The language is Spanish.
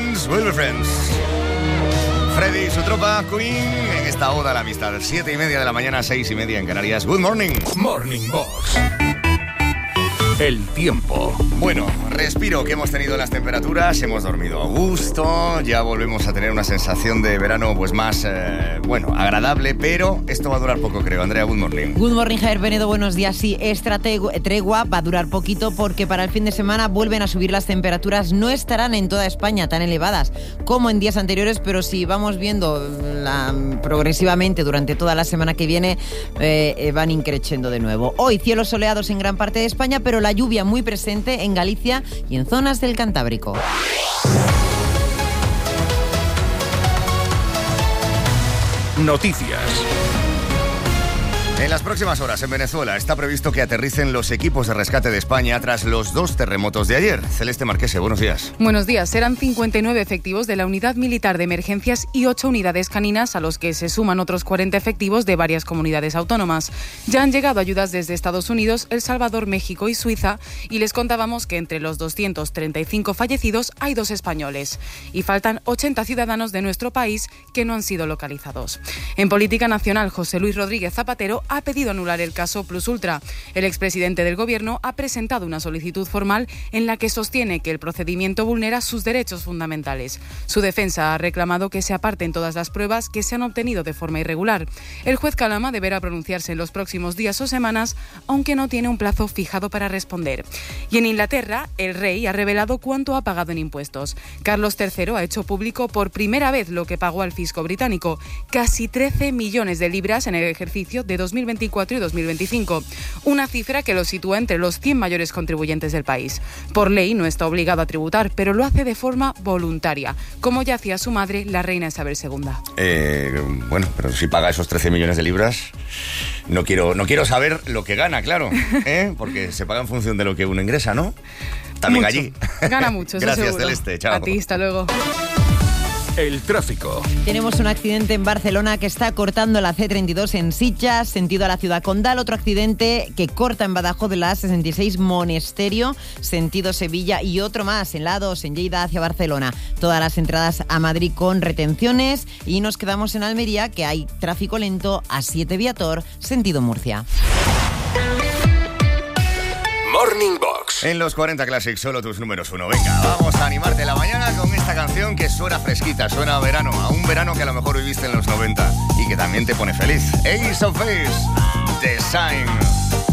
Friends will be friends. Freddy y su tropa, Queen, en esta oda a la amistad. 7:30 de la mañana, 6:30 en Canarias. Good morning. Morning Box. El tiempo. Bueno, respiro que hemos tenido las temperaturas, hemos dormido a gusto, ya volvemos a tener una sensación de verano pues más, agradable, pero esto va a durar poco, creo. Andrea, good morning. Good morning, Javier Penedo, buenos días. Sí, esta tregua va a durar poquito porque para el fin de semana vuelven a subir las temperaturas. No estarán en toda España tan elevadas como en días anteriores, pero si vamos viendo progresivamente durante toda la semana que viene, van increciendo de nuevo. Hoy cielos soleados en gran parte de España, pero la lluvia muy presente en Galicia y en zonas del Cantábrico. Noticias. En las próximas horas en Venezuela está previsto que aterricen los equipos de rescate de España tras los 2 terremotos de ayer. Celeste Marquese, buenos días. Buenos días. Serán 59 efectivos de la Unidad Militar de Emergencias y 8 unidades caninas, a los que se suman otros 40 efectivos de varias comunidades autónomas. Ya han llegado ayudas desde Estados Unidos, El Salvador, México y Suiza, y les contábamos que entre los 235 fallecidos hay 2 españoles. Y faltan 80 ciudadanos de nuestro país que no han sido localizados. En política nacional, José Luis Rodríguez Zapatero ha pedido anular el caso Plus Ultra. El expresidente del Gobierno ha presentado una solicitud formal en la que sostiene que el procedimiento vulnera sus derechos fundamentales. Su defensa ha reclamado que se aparten todas las pruebas que se han obtenido de forma irregular. El juez Calama deberá pronunciarse en los próximos días o semanas, aunque no tiene un plazo fijado para responder. Y en Inglaterra, el rey ha revelado cuánto ha pagado en impuestos. Carlos III ha hecho público por primera vez lo que pagó al fisco británico, casi 13 millones de libras en el ejercicio de 2024 y 2025, una cifra que lo sitúa entre los 100 mayores contribuyentes del país. Por ley no está obligado a tributar, pero lo hace de forma voluntaria, como ya hacía su madre, la reina Isabel II. Pero si paga esos 13 millones de libras, no quiero saber lo que gana, claro, porque se paga en función de lo que uno ingresa, ¿no? También mucho. Allí. Gana mucho, eso Gracias, seguro. Celeste, chao. A ti, hasta luego. El tráfico. Tenemos un accidente en Barcelona que está cortando la C32 en Sitges, sentido a la ciudad condal. Otro accidente que corta en Badajoz de la A66 Monesterio, sentido Sevilla. Y otro más en la A2 en Lleida hacia Barcelona. Todas las entradas a Madrid con retenciones. Y nos quedamos en Almería, que hay tráfico lento a 7 Viator, sentido Murcia. Morning Box. En los 40 Classics, solo tus números 1. Venga, vamos a animarte la mañana con esta canción que suena fresquita, suena a verano, a un verano que a lo mejor viviste en los 90 y que también te pone feliz. Ace of Base, The Sign.